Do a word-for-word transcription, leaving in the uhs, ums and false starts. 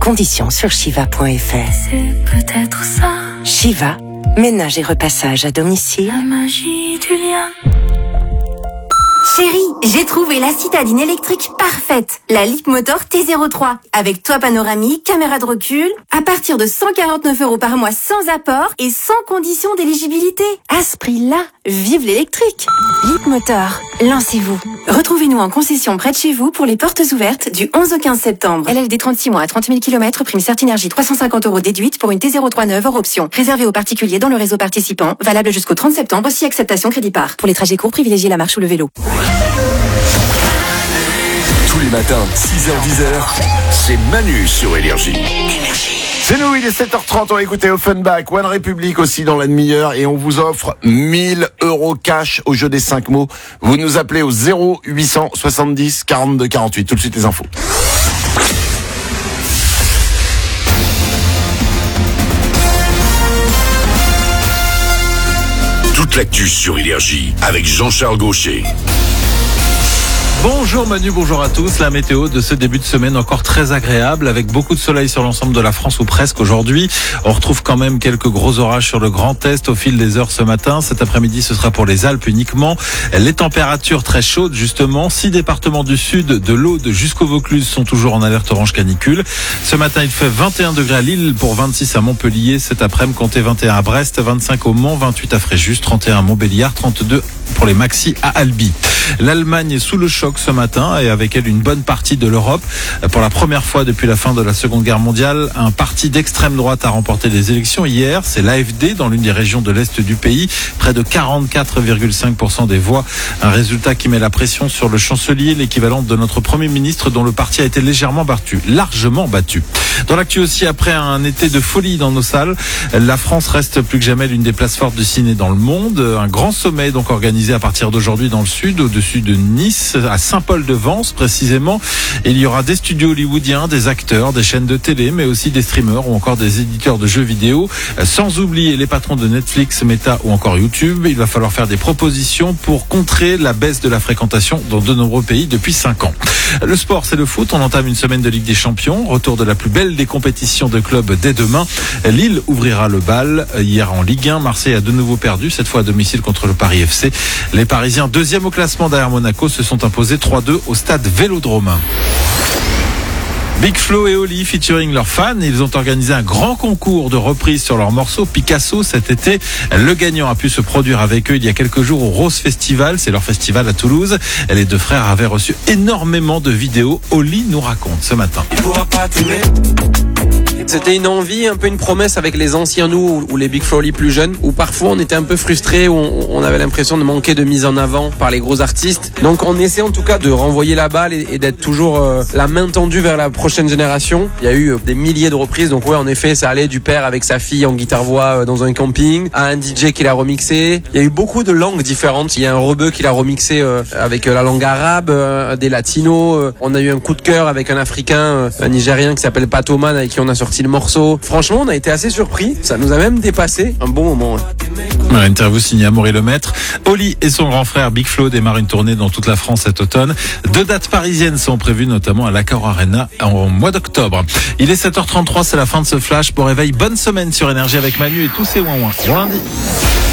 Conditions sur shiva point f r. C'est peut-être ça, Shiva, ménage et repassage à domicile. la magie du lien. Chérie, j'ai trouvé la citadine électrique parfaite, la Leapmotor T zéro trois, avec toit panoramique, caméra de recul, à partir de cent quarante-neuf euros par mois sans apport et sans condition d'éligibilité. À ce prix-là, vive l'électrique. Leapmotor, lancez-vous. Retrouvez-nous en concession près de chez vous pour les portes ouvertes du onze au quinze septembre. L L D trente-six mois à trente mille kilomètres, prime Certinergie trois cent cinquante euros déduite pour une T zéro trois neuve hors option. Réservé aux particuliers dans le réseau participant, valable jusqu'au trente septembre, aussi acceptation crédit par. Pour les trajets courts, privilégiez la marche ou le vélo. Tous les matins, six heures dix heures, c'est Manu sur Énergie. C'est nous, il est sept heures trente, on va écouter Offenbach, One Republic aussi dans la demi-heure et on vous offre mille euros cash au jeu des cinq mots. Vous nous appelez au zéro huit cent soixante-dix quarante-deux quarante-huit. Tout de suite les infos. Toute l'actu sur Énergie avec Jean-Charles Gaucher. Bonjour Manu, bonjour à tous. La météo de ce début de semaine encore très agréable avec beaucoup de soleil sur l'ensemble de la France ou presque aujourd'hui. On retrouve quand même quelques gros orages sur le Grand Est au fil des heures ce matin. Cet après-midi, ce sera pour les Alpes uniquement. Les températures très chaudes justement. Six départements du sud, de l'Aude jusqu'au Vaucluse sont toujours en alerte orange canicule. Ce matin, il fait vingt et un degrés à Lille pour vingt-six à Montpellier. Cet après-midi, comptez vingt et un à Brest, vingt-cinq au Mans, vingt-huit à Fréjus, trente et un à Montbéliard, trente-deux pour les maxi à Albi. L'Allemagne est sous le choc ce matin et avec elle une bonne partie de l'Europe. Pour la première fois depuis la fin de la Seconde Guerre mondiale, un parti d'extrême droite a remporté les élections hier. C'est l'A F D dans l'une des régions de l'Est du pays. Près de quarante-quatre virgule cinq pour cent des voix. Un résultat qui met la pression sur le chancelier, l'équivalent de notre Premier ministre dont le parti a été légèrement battu, largement battu. Dans l'actu aussi, après un été de folie dans nos salles, la France reste plus que jamais l'une des places fortes du ciné dans le monde. Un grand sommet donc organisé à partir d'aujourd'hui dans le sud, au-dessus de Nice, à Saint-Paul-de-Vence précisément. Il y aura des studios hollywoodiens, des acteurs, des chaînes de télé, mais aussi des streamers ou encore des éditeurs de jeux vidéo. Sans oublier les patrons de Netflix, Meta ou encore YouTube. Il va falloir faire des propositions pour contrer la baisse de la fréquentation dans de nombreux pays depuis cinq ans. Le sport, c'est le foot. On entame une semaine de Ligue des Champions. Retour de la plus belle des compétitions de clubs dès demain. Lille ouvrira le bal. Hier en Ligue un, Marseille a de nouveau perdu, cette fois à domicile contre le Paris F C. Les Parisiens, deuxième au classement derrière Monaco, se sont imposés trois deux au stade Vélodrome. Big Flo et Oli featuring leurs fans, ils ont organisé un grand concours de reprises sur leur morceau Picasso cet été. Le gagnant a pu se produire avec eux il y a quelques jours au Rose Festival, c'est leur festival à Toulouse. Les deux frères avaient reçu énormément de vidéos. Oli nous raconte ce matin. Il pourra pas t'aimer. C'était une envie, un peu une promesse avec les anciens nous ou les Big Flo plus jeunes, où parfois on était un peu frustrés, où on, on avait l'impression de manquer de mise en avant par les gros artistes. Donc on essaie en tout cas de renvoyer la balle et, et d'être toujours euh, la main tendue vers la prochaine génération. Il y a eu euh, des milliers de reprises, donc ouais en effet ça allait du père avec sa fille en guitare-voix euh, dans un camping, à un D J qui l'a remixé. Il y a eu beaucoup de langues différentes. Il y a un rebeu qui l'a remixé euh, avec euh, la langue arabe, euh, des latinos. Euh, on a eu un coup de cœur avec un africain, euh, un nigérien qui s'appelle Patoman avec qui on a sorti le morceau. Franchement, on a été assez surpris. Ça nous a même dépassé. Un bon moment. Une interview signée Amaury Lemaître. Oli et son grand frère Big Flo démarrent une tournée dans toute la France cet automne. Deux dates parisiennes sont prévues, notamment à l'Accor Arena en mois d'octobre. Il est sept heures trente-trois, c'est la fin de ce flash. Bon réveil, bonne semaine sur Énergie avec Manu et tous ses ouin-ouin. Bon lundi.